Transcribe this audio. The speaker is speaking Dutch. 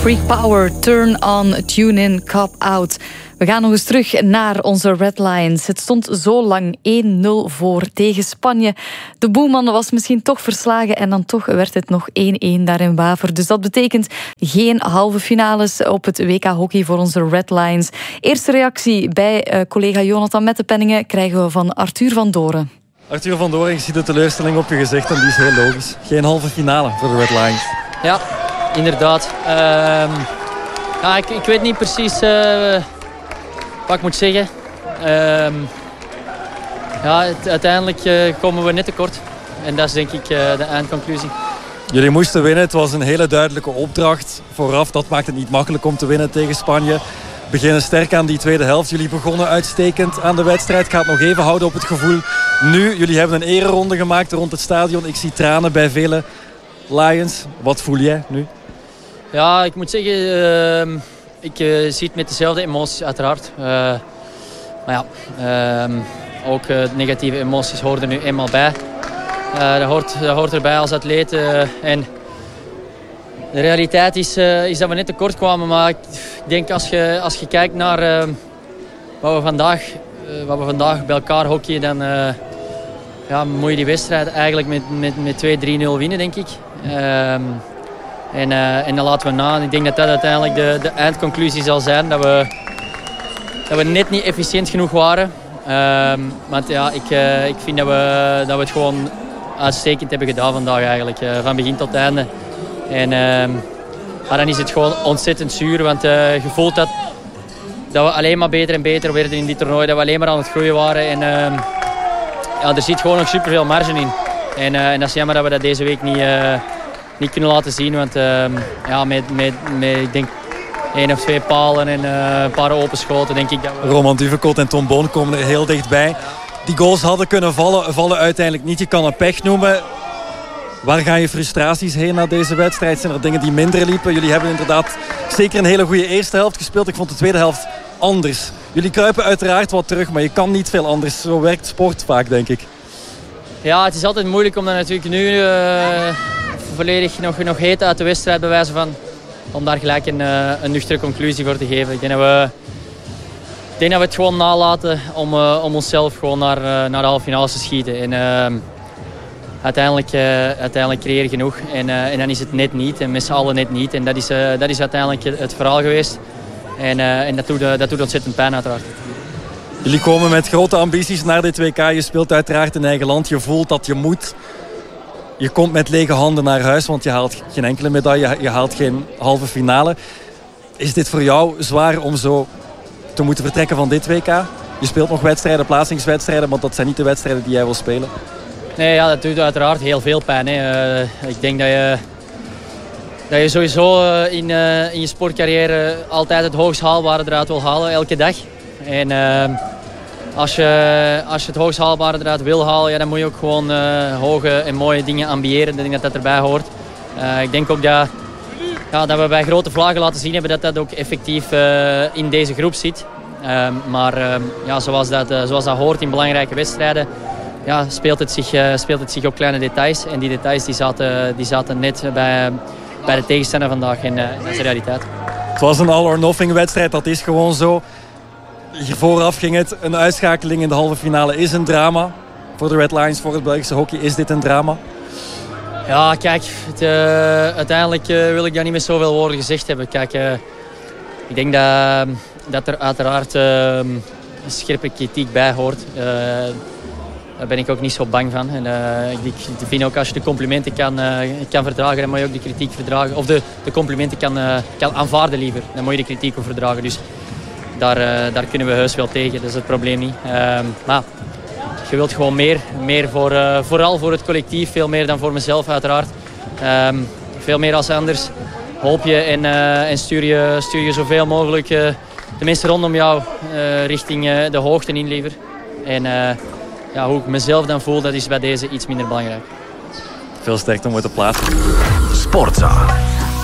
Freak Power, Turn On, Tune In, Cop Out. We gaan nog eens terug naar onze Red Lions. Het stond zo lang 1-0 voor tegen Spanje. De boeman was misschien toch verslagen en dan toch werd het nog 1-1 daar in Waver. Dus dat betekent geen halve finales op het WK Hockey voor onze Red Lions. Eerste reactie bij collega Jonathan Mettepenningen krijgen we van Arthur van Doren. Arthur van Doren, je ziet de teleurstelling op je gezicht en die is heel logisch. Geen halve finale voor de Red Lions. Ja, inderdaad. Ik weet niet precies wat ik moet zeggen. Uiteindelijk komen we net tekort. En dat is denk ik de eindconclusie. Jullie moesten winnen. Het was een hele duidelijke opdracht vooraf. Dat maakt het niet makkelijk om te winnen tegen Spanje. Beginnen sterk aan die tweede helft. Jullie begonnen uitstekend aan de wedstrijd. Ik ga het nog even houden op het gevoel. Nu, jullie hebben een ereronde gemaakt rond het stadion. Ik zie tranen bij vele Lions. Wat voel jij nu? Ja, ik moet zeggen, ik zie het met dezelfde emoties uiteraard. Maar ja, ook negatieve emoties horen er nu eenmaal bij. Dat hoort erbij als atleet. En de realiteit is dat we net tekort kwamen. Maar ik denk als je kijkt naar wat we vandaag bij elkaar hockeyen, dan moet je die wedstrijd eigenlijk met 2-3-0 winnen, denk ik. En dan laten we na. Ik denk dat dat uiteindelijk de eindconclusie zal zijn. Dat we net niet efficiënt genoeg waren. Maar ja, ik vind dat we het gewoon uitstekend hebben gedaan vandaag eigenlijk. Van begin tot einde. Maar dan is het gewoon ontzettend zuur. Want je voelt dat we alleen maar beter en beter werden in dit toernooi. Dat we alleen maar aan het groeien waren. En er zit gewoon nog superveel marge in. En dat is jammer dat we dat deze week niet kunnen laten zien. Want met ik denk 1 of 2 palen en een paar open schoten, denk ik dat we... Roman Duvekot en Tom Boon komen er heel dichtbij. Die goals hadden kunnen vallen uiteindelijk niet. Je kan het pech noemen. Waar gaan je frustraties heen na deze wedstrijd? Zijn er dingen die minder liepen? Jullie hebben inderdaad zeker een hele goede eerste helft gespeeld. Ik vond de tweede helft anders. Jullie kruipen uiteraard wat terug, maar je kan niet veel anders. Zo werkt sport vaak, denk ik. Ja, het is altijd moeilijk om dan natuurlijk nu volledig nog heet uit de wedstrijd bewijzen van, om daar gelijk een nuchtere conclusie voor te geven. Ik denk dat we het gewoon nalaten om onszelf gewoon naar de halve finales te schieten. En uiteindelijk creëer je genoeg en dan is het net niet en met z'n allen net niet. En dat is uiteindelijk het verhaal geweest. En dat doet ontzettend pijn uiteraard. Jullie komen met grote ambities naar dit WK. Je speelt uiteraard in eigen land. Je voelt dat je moet. Je komt met lege handen naar huis, want je haalt geen enkele medaille. Je haalt geen halve finale. Is dit voor jou zwaar om zo te moeten vertrekken van dit WK? Je speelt nog wedstrijden, plaatsingswedstrijden, maar dat zijn niet de wedstrijden die jij wil spelen. Nee, ja, dat doet uiteraard heel veel pijn. Hè. Ik denk dat je sowieso in je sportcarrière altijd het hoogst haalbare eruit wil halen, elke dag. En als je het hoogst haalbare eruit wil halen, ja, dan moet je ook gewoon hoge en mooie dingen ambiëren. Ik denk dat erbij hoort. Ik denk ook dat we bij grote vlaggen laten zien hebben dat ook effectief in deze groep zit. Zoals dat hoort in belangrijke wedstrijden, ja, speelt het zich op kleine details. En die details die zaten net bij de tegenstander vandaag. En dat is de realiteit. Het was een all-or-nothing wedstrijd, dat is gewoon zo. Hier vooraf ging het. Een uitschakeling in de halve finale is een drama. Voor de Red Lions, voor het Belgische hockey, is dit een drama? Ja, kijk, uiteindelijk wil ik dat niet met zoveel woorden gezegd hebben. Kijk, ik denk dat er uiteraard scherpe kritiek bij hoort. Daar ben ik ook niet zo bang van. En, ik vind ook als je de complimenten kan verdragen, dan moet je ook de kritiek verdragen. Of de complimenten kan aanvaarden liever. Dan moet je de kritiek ook verdragen. Dus daar kunnen we heus wel tegen. Dat is het probleem niet. Maar je wilt gewoon meer vooral voor het collectief. Veel meer dan voor mezelf uiteraard. Veel meer als anders. Hoop je en stuur je zoveel mogelijk de mensen rondom jou richting de hoogte in liever. En hoe ik mezelf dan voel, dat is bij deze iets minder belangrijk. Veel sterkte om te plaatsen. Sportza.